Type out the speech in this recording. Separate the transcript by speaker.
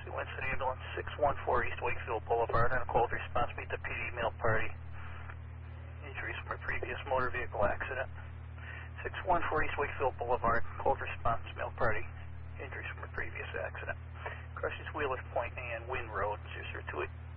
Speaker 1: Winston Ambulance, 614 East Wakefield Boulevard. On a cold response, meet the PD male party. Injuries from a previous motor vehicle accident. 614 East Wakefield Boulevard, cold response, male party. Injuries from a previous accident. Crushes Wheelers Point and Wind Road, 002.